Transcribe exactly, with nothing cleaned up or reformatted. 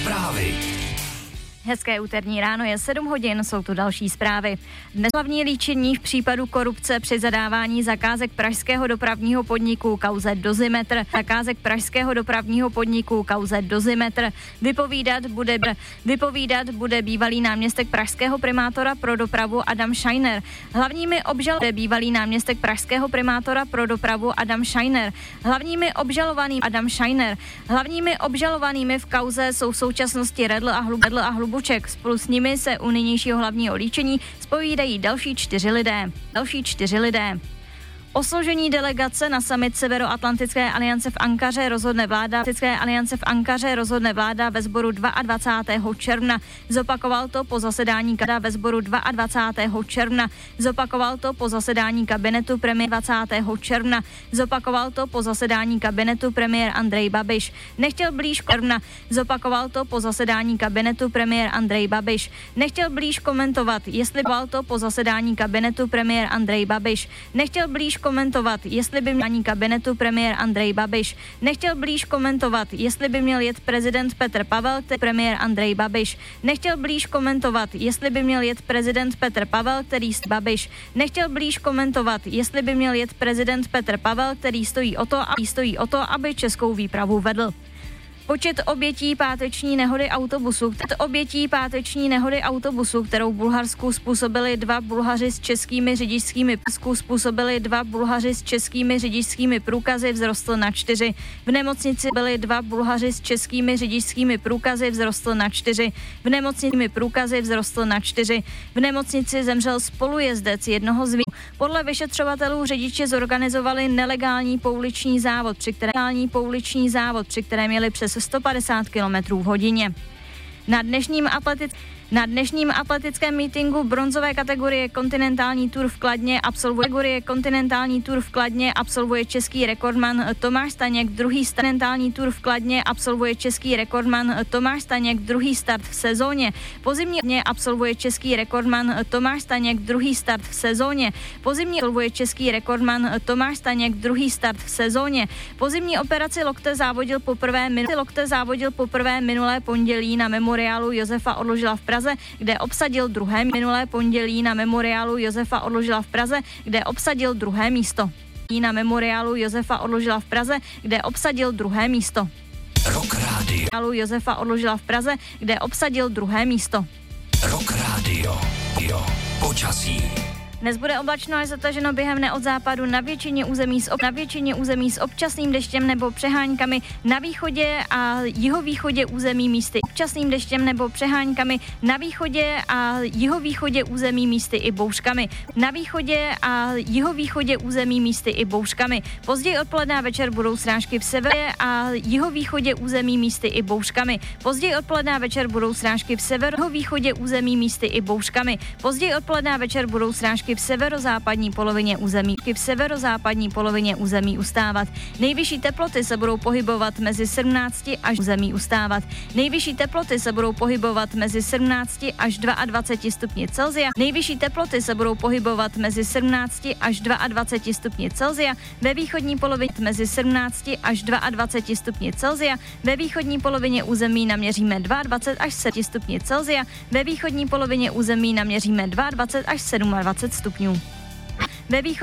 Zprávy. Hezké úterní ráno, je sedm hodin, jsou tu další zprávy. Dnes hlavní líčení v případu korupce při zadávání zakázek pražského dopravního podniku kauze Dozimetr. Zakázek pražského dopravního podniku kauze Dozimetr. Vypovídat bude, vypovídat bude bývalý náměstek pražského primátora pro dopravu Adam Scheiner. Hlavními obžalovanými bývalý náměstek pražského primátora pro dopravu Adam Scheiner. Hlavními obžalovanými Adam Scheiner. Hlavními obžalovanými v kauze jsou v současnosti Redl a Hlub, Redl a Hlubuček. Spolu s nimi se u nynějšího hlavního líčení zpovídají další čtyři lidé. Další čtyři lidé. O složení delegace na summit Severoatlantické aliance v Ankaře rozhodne vláda. Atlantické aliance v Ankaře rozhodne vláda ve sboru dvacátého druhého června. Zopakoval to po zasedání kada ve sboru dvacátého druhého června. Zopakoval to po zasedání kabinetu premiér dvacátého června. Zopakoval to po zasedání kabinetu premiér Andrej Babiš. Nechtěl blíž června. Zopakoval to po zasedání kabinetu premiér Andrej Babiš. Nechtěl blíž komentovat, jestli byl to po zasedání kabinetu premiér Andrej Babiš. Nechtěl blíž komentovat, jestli by měl ani kabinetu premiér Andrej Babiš. Nechtěl blíž komentovat, jestli by měl jet prezident Petr Pavel, který premiér Andrej Babiš. Nechtěl blíž komentovat, jestli by měl jet prezident Petr Pavel, který stojí Babiš. Nechtěl blíž komentovat, jestli by měl jet prezident Petr Pavel, který stojí o to, a stojí o to, aby českou výpravu vedl. Počet obětí páteční nehody autobusu. Počet obětí páteční nehody autobusu, kterou v Bulharsku způsobili dva Bulhaři s českými řidičskými způsobili dva Bulhaři s českými řidičskými průkazy, vzrostl na čtyři. V nemocnici byli dva Bulhaři s českými řidičskými průkazy, vzrostl na čtyři. V nemocnici průkazy vzrostl na čtyři. V nemocnici zemřel spolujezdec jednoho z vý... Podle vyšetřovatelů řidiči zorganizovali nelegální pouliční závod, při kterém pouliční závod, při kterém měli přes sto padesát kilometrů v hodině. Na dnešním atletickém Na dnešním atletickém mítinku bronzové kategorie kontinentální tour v Kladně absolvuje kategorie kontinentální tour v Kladně absolvuje český rekordman Tomáš Staněk, druhý kontinentální tour v Kladně absolvuje český rekordman Tomáš Staněk, druhý start v sezóně. Po zimní absolvuje český rekordman Tomáš Staněk, druhý start v sezóně. Po zimní absolvuje český rekordman Tomáš Staněk, druhý start v sezóně. Po zimní operaci lokte závodil poprvé minulé lokte závodil poprvé minulé pondělí na memoriálu Josefa Odložila v Praze, kde obsadil druhé minulé pondělí na memoriálu Josefa Odložila v Praze, kde obsadil druhé místo. Na memoriálu Josefa Odložila v Praze, kde obsadil druhé místo. Rock Radio. Josefa Odložila v Praze, kde obsadil druhé místo. Rock Radio. Jo. Počasí. Dnes bude oblačno až zataženo během dne od západu na většině území s, ob... na většině území s občasným deštěm nebo přeháňkami, na východě a jihovýchodě území místy občasným deštěm nebo přeháňkami, na východě a jihovýchodě území místy i bouřkami. Na východě a jihovýchodě území místy i bouřkami. Později odpoledne a večer budou srážky v severě a jihovýchodě území místy i bouřkami. Později odpoledne a večer budou srážky v severovýchodě území místy i bouřkami. Později odpoledne a večer budou srážky v severozápadní polovině území v severozápadní polovině území ustávat. Nejvyšší teploty se budou pohybovat mezi sedmnácti až území ustávat. Nejvyšší teploty se budou pohybovat mezi sedmnácti až dvaceti dvěma stupni Celsia. Nejvyšší teploty se budou pohybovat mezi sedmnácti až dvaceti dvěma stupni Celsia. Ve východní polovině mezi sedmnácti až dvaceti dvěma stupni Celsia. Ve východní polovině území naměříme dvacet dva až sedm stupni Celsia. Ve východní polovině území naměříme dvacet dva až dvacet sedm stupňů. Ve východní